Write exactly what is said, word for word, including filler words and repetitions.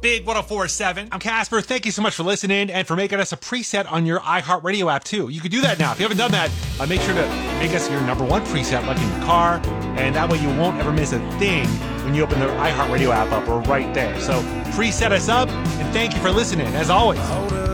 Big one oh four point seven. I'm Casper. Thank you so much for listening and for making us a preset on your iHeartRadio app, too. You can do that now. If you haven't done that, uh, make sure to make us your number one preset, like in your car, and that way you won't ever miss a thing when you open the iHeartRadio app up. We're right there. So preset us up, and thank you for listening, as always.